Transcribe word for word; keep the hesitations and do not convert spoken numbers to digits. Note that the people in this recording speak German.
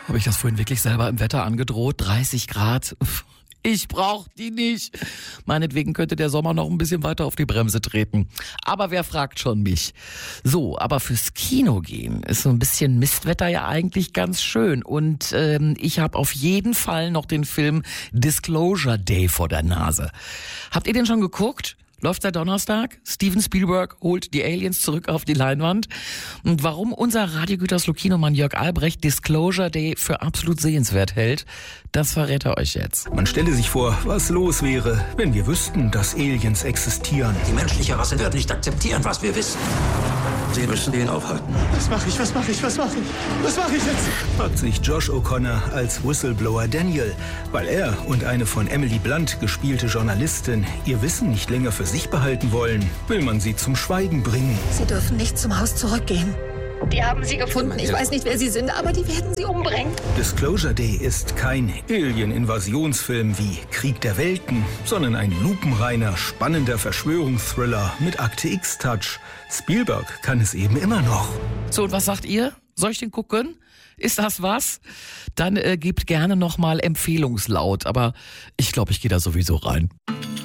Habe ich das vorhin wirklich selber im Wetter angedroht? dreißig Grad? Ich brauche die nicht. Meinetwegen könnte der Sommer noch ein bisschen weiter auf die Bremse treten. Aber wer fragt schon mich? So, aber fürs Kino gehen ist so ein bisschen Mistwetter ja eigentlich ganz schön. Und ähm, ich habe auf jeden Fall noch den Film Disclosure Day vor der Nase. Habt ihr den schon geguckt? Läuft seit Donnerstag. Steven Spielberg holt die Aliens zurück auf die Leinwand. Und warum unser Radiogüters-Kinomann Jörg Albrecht Disclosure Day für absolut sehenswert hält, das verrät er euch jetzt. Man stelle sich vor, was los wäre, wenn wir wüssten, dass Aliens existieren. Die menschliche Rasse wird nicht akzeptieren, was wir wissen. Sie müssen ihn aufhalten. Was mache ich, was mache ich, was mache ich? Was mache ich jetzt? Fragt sich Josh O'Connor als Whistleblower Daniel, weil er und eine von Emily Blunt gespielte Journalistin ihr Wissen nicht länger für sich behalten wollen, will man sie zum Schweigen bringen. Sie dürfen nicht zum Haus zurückgehen. Die haben sie gefunden. Ich weiß nicht, wer sie sind, aber die werden sie umbringen. Disclosure Day ist kein Alien-Invasionsfilm wie Krieg der Welten, sondern ein lupenreiner, spannender Verschwörungsthriller mit Akte X-Touch. Spielberg kann es eben immer noch. So, und was sagt ihr? Soll ich den gucken? Ist das was? Dann äh, gebt gerne nochmal Empfehlungslaut, aber ich glaube, ich gehe da sowieso rein.